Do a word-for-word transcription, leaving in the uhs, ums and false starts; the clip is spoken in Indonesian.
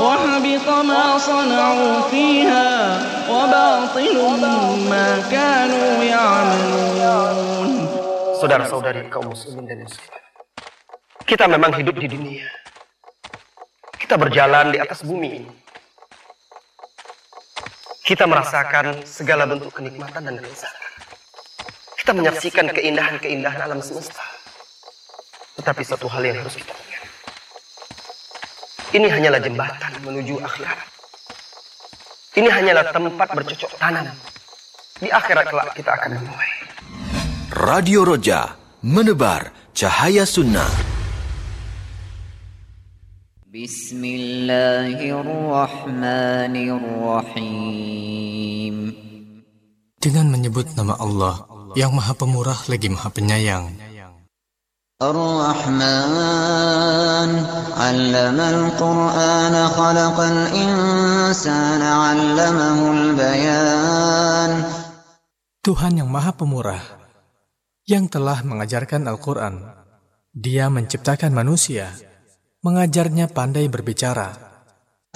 وحبط ما صنعوا فيها وباطل ما كانوا يعملون. Saudara-saudari kaum muslimin dan muslimat, kita memang hidup di dunia. Kita berjalan di atas bumi. Kita merasakan segala bentuk kenikmatan dan kelezatan. Kita menyaksikan keindahan-keindahan alam semesta. Tetapi satu hal yang harus kita ingat, ini hanyalah jembatan menuju akhirat. Ini hanyalah tempat bercocok tanam. Di akhirat kelak kita akan menuai. Radio Roja, menebar cahaya sunnah. Bismillahirrahmanirrahim. Dengan menyebut nama Allah yang Maha Pemurah lagi Maha Penyayang. Ar-Rahman 'allamal Qur'ana khalaqal insana 'allamahul bayan. Tuhan yang Maha Pemurah yang telah mengajarkan Al-Quran. Dia menciptakan manusia, mengajarnya pandai berbicara.